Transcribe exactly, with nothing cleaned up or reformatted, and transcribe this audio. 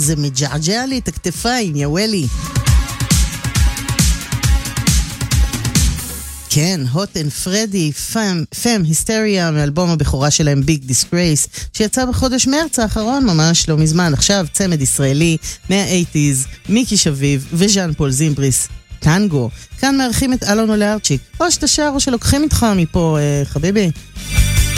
זה מג'עג'ע לי את הכתפיים, יא ולי. כן, הוט אנד פרדי, פאם, פאם, היסטריה, מאלבום הבכורה שלהם ביג דיסגרייס, שיצא בחודש מרץ האחרון, ממש לא מזמן. עכשיו צמד ישראלי מה-שמונים, מיקי שביב וז'אן פול זימבריס, טנגו. כאן מארחים את אלון אולארצ'יק. או שאתה שר או שלוקחים איתך מפה, אה, חביבי.